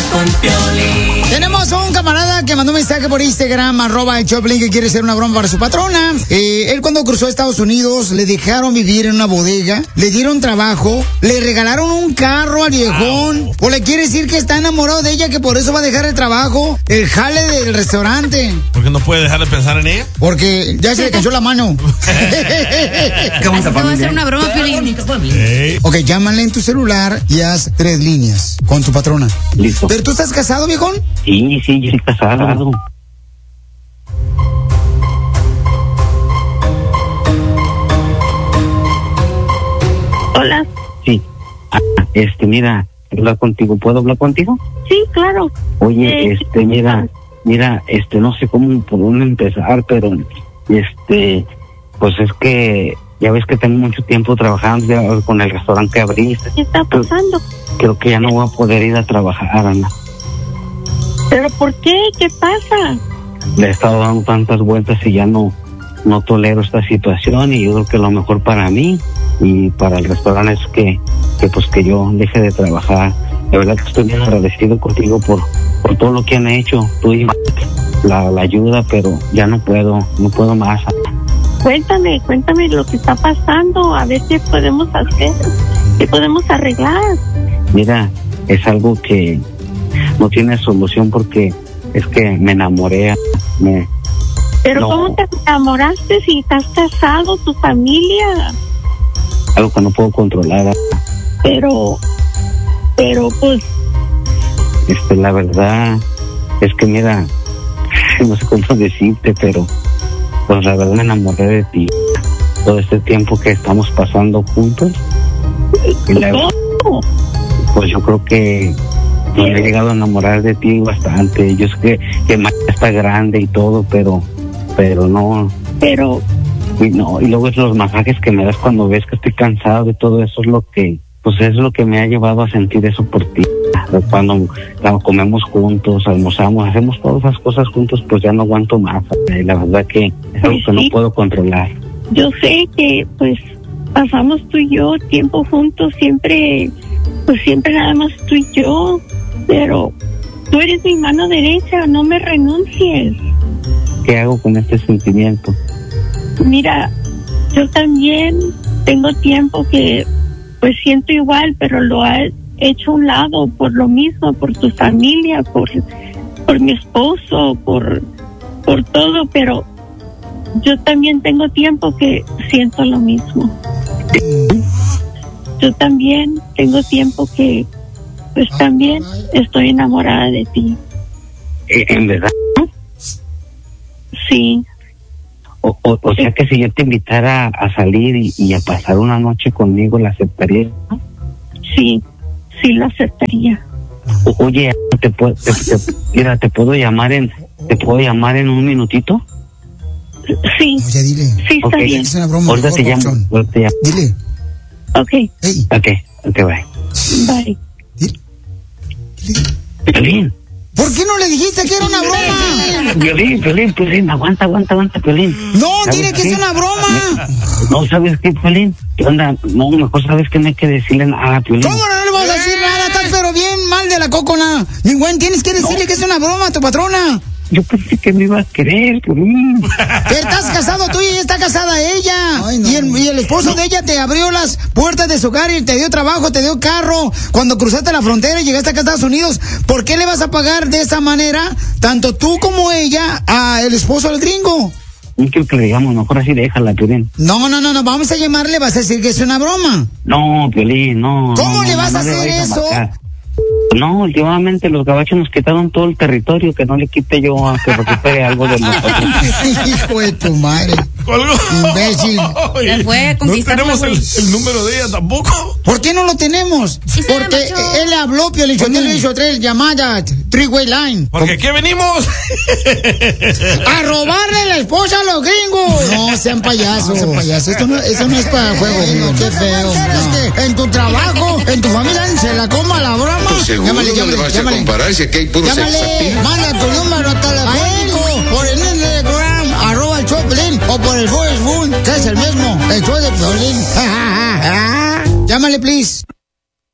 con Piolín. Tenemos un camarada que mandó un mensaje por Instagram, @el Choplin, que quiere hacer una broma para su patrona. Él cuando cruzó a Estados Unidos, le dejaron vivir en una bodega, le dieron trabajo, le regalaron un carro al viejón, o le quiere decir que está enamorado de ella, que por eso va a dejar el trabajo, el jale del restaurante. ¿Por qué no puede dejar de pensar en ella? Porque ya se le cayó la mano. Así te va a hacer una broma, Piolín. Ok, llámale en tu celular y haz 3 líneas con tu patrona. Listo. ¿Pero tú estás casado, viejón? Sí, yo estoy casado. Hola. Sí. Mira, hablar contigo. ¿Puedo hablar contigo? Sí, claro. Oye, mira, no sé por dónde empezar, pero, pues es que, ya ves que tengo mucho tiempo trabajando ya con el restaurante que abriste. ¿Qué está pasando? Creo que ya no voy a poder ir a trabajar, Ana. ¿Pero por qué? ¿Qué pasa? Le he estado dando tantas vueltas y ya no tolero esta situación, y yo creo que lo mejor para mí y para el restaurante es que yo deje de trabajar. De verdad que estoy bien agradecido contigo por todo lo que han hecho tú y la ayuda, pero ya no puedo más. Cuéntame lo que está pasando, a ver qué podemos hacer, qué podemos arreglar. Mira, es algo que no tiene solución porque es que me enamoré. Pero ¿cómo te enamoraste si estás casado, tu familia? Algo que no puedo controlar. Pero pues... la verdad es que mira, no sé cómo decirte, pero pues la verdad me enamoré de ti. Todo este tiempo que estamos pasando juntos. Pues yo creo que me he llegado a enamorar de ti bastante. Yo sé que Maya está grande y todo, pero no. Y luego es los masajes que me das cuando ves que estoy cansado de todo eso, es lo que me ha llevado a sentir eso por ti. Cuando comemos juntos, almorzamos, hacemos todas esas cosas juntos, pues ya no aguanto más. La verdad que es algo que no puedo controlar. Yo sé que pues pasamos tú y yo tiempo juntos, siempre nada más tú y yo, pero tú eres mi mano derecha, no me renuncies. ¿Qué hago con este sentimiento? Mira, yo también tengo tiempo que pues siento igual, pero lo he hecho a un lado por lo mismo, por tu familia, por mi esposo, por todo, pero yo también tengo tiempo que siento lo mismo. Yo también tengo tiempo que pues también estoy enamorada de ti. ¿En verdad? Sí. O sea que si yo te invitara a salir y a pasar una noche conmigo, ¿la aceptarías? Sí lo aceptaría. Oye, ¿te puedo llamar en un minutito? Sí. Oye, dile. Sí, está bien. Es una broma. Ahorita te llamo. Dile. Okay. Hey. Okay, bye. Bye. Dile. Piolín. ¿Por qué no le dijiste que era una broma? Piolín, aguanta, Piolín. No, dile que es una broma. No, ¿sabes qué, Piolín? ¿Qué onda? No, mejor sabes que no hay que decirle nada a Piolín. ¿Cómo no le vas a decir nada? Estás pero bien mal de la cocona. Mi güey, tienes que decirle que es una broma a tu patrona. Yo pensé que me iba a querer, Piolín. Pero estás casado tú y está casada ella. Ay, no. Y el esposo de ella te abrió las puertas de su hogar y te dio trabajo, te dio carro. Cuando cruzaste la frontera y llegaste acá a Estados Unidos, ¿por qué le vas a pagar de esa manera, tanto tú como ella, a el esposo del gringo? No quiero que le digamos, mejor así déjala, Piolín. No, vamos a llamarle, vas a decir que es una broma. No, Piolín, no. ¿Cómo le vas a hacer eso? No, últimamente los gabachos nos quitaron todo el territorio, que no le quite yo a que recupere algo de nosotros. Hijo de tu madre. Colgó. Imbécil. Se fue a conquistar. No tenemos el número de ella tampoco. ¿Por qué no lo tenemos? Sí, porque él habló, Piolín, le hizo 3 llamadas, 3-way line. Porque aquí venimos a robarle la esposa a los gringos. No sean payasos. Eso no es para juego. Qué feo. No. En tu trabajo, en tu familia, se la coma la broma. Llámale, no le vas a comparar si aquí hay puro sexapil. Manda tu número telefónico por el Instagram, @el Choplin, o por el Facebook, que es el mismo, el show de Piolín. Llámale, please.